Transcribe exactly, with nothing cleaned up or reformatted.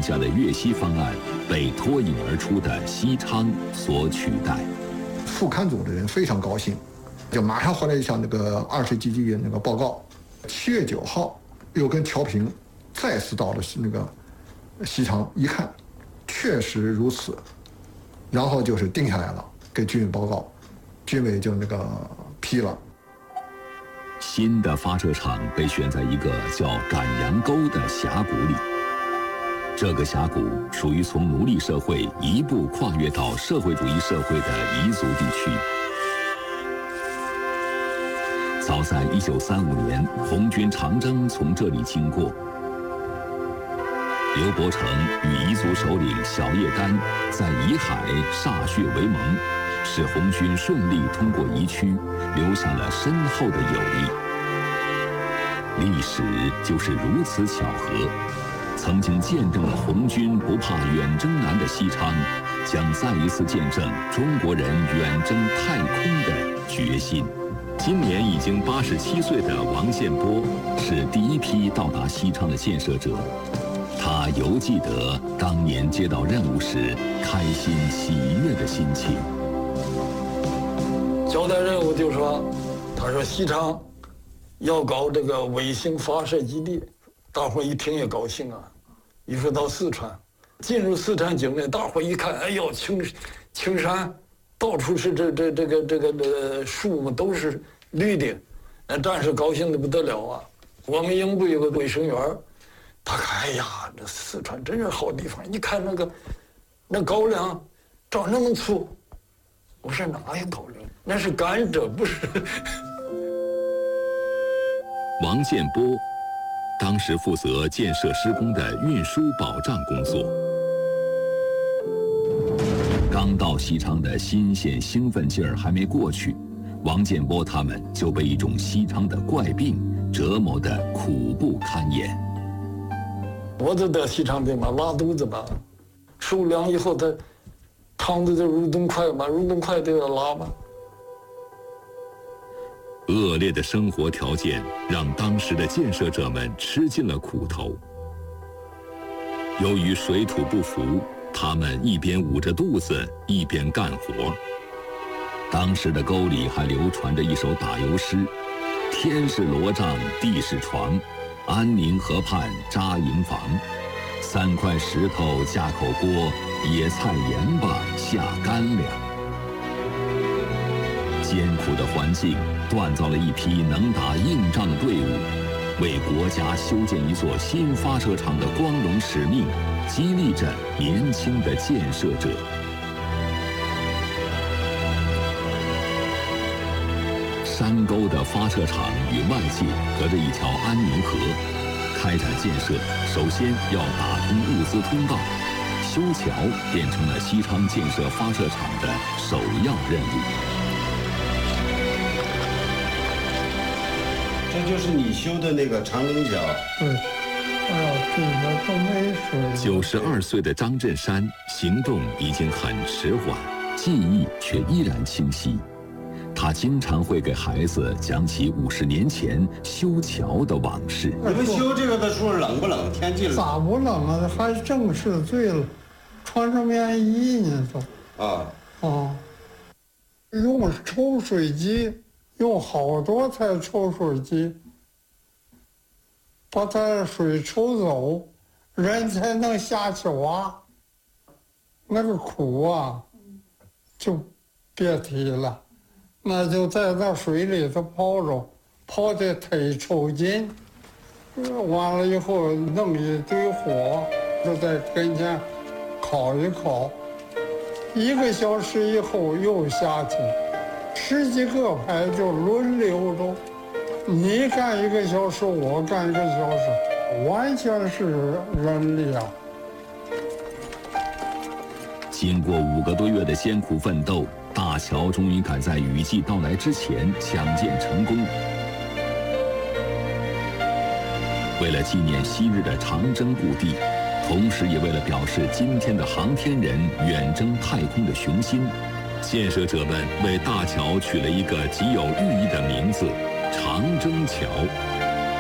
下的粤西方案被脱颖而出的西昌所取代。 副刊组的人非常高兴，就马上回来一下那个二十几集那个报告。七月九号又跟乔平再次到了那个西昌，一看确实如此，然后就是定下来了，给军委报告，军委就那个批了。 新的发射场被选在一个叫赶羊沟的峡谷里。这个峡谷属于从奴隶社会一步跨越到社会主义社会的彝族地区。早在一九三五年，红军长征从这里经过。刘伯承与彝族首领小叶丹在彝海歃血为盟，使红军顺利通过彝区，留下了深厚的友谊。历史就是如此巧合，曾经见证了红军不怕远征难的西昌，将再一次见证中国人远征太空的决心。今年已经八十七岁的王建波是第一批到达西昌的建设者，他犹记得当年接到任务时开心喜悦的心情。 交代任务就说，他说西昌要搞这个卫星发射基地，大伙一听也高兴啊。一说到四川，进入四川境内，大伙一看，哎呦，青青山，到处是这这这个这个呃树木都是绿的，那战士高兴的不得了啊。我们营部有个卫生员，他看，哎呀，这四川真是好地方，你看那个那高粱长那么粗，我说哪有高粱，那是甘蔗，不是。 王建波当时负责建设施工的运输保障工作。刚到西昌的新鲜兴奋劲儿还没过去，王建波他们就被一种西昌的怪病折磨得苦不堪言。 我就得西昌病嘛，拉肚子嘛，受凉以后他肠子就蠕动快嘛，蠕动快就要拉嘛。 恶劣的生活条件让当时的建设者们吃尽了苦头。由于水土不服，他们一边捂着肚子一边干活。当时的沟里还流传着一首打油诗：天是罗帐地是床，安宁河畔扎营房，三块石头架口锅，野菜盐巴下干粮。艰苦的环境锻造了一批能打硬仗的队伍，为国家修建一座新发射场的光荣使命激励着年轻的建设者。山沟的发射场与外界隔着一条安宁河，开展建设首先要打通物资通道，修桥变成了西昌建设发射场的首要任务。 这就是你修的那个长城桥。 对，哎呀，这个都没水。 九十二岁的张振山行动已经很迟缓，记忆却依然清晰。他经常会给孩子讲起五十年前修桥的往事。 你们修这个的时候冷不冷？天气冷？ 咋不冷啊？还正是醉了，穿上棉衣呢都。 啊啊！用抽水机。用好多台抽水机，把它水抽走，人才能下去挖。那个苦啊，就别提了，那就在那水里头泡着，泡的忒抽筋。完了以后弄一堆火，就在跟前烤一烤，一个小时以后又下去。十几个排就轮流着，你干一个小时，我干一个小时，完全是人力啊。 经过五个多月的艰苦奋斗，大桥终于赶在雨季到来之前抢建成功。为了纪念昔日的长征故地，同时也为了表示今天的航天人远征太空的雄心，建设者们为大桥取了一个极有寓意的名字——长征桥。